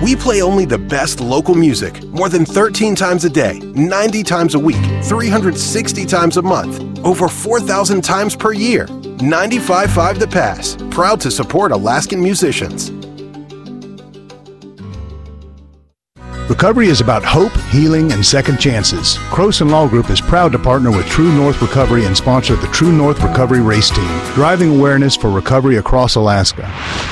We play only the best local music more than 13 times a day, 90 times a week, 360 times a month, over 4,000 times per year. 95.5 The Pass, proud to support Alaskan musicians. Recovery is about hope, healing, and second chances. Croson Law Group is proud to partner with True North Recovery and sponsor the True North Recovery Race Team, driving awareness for recovery across Alaska.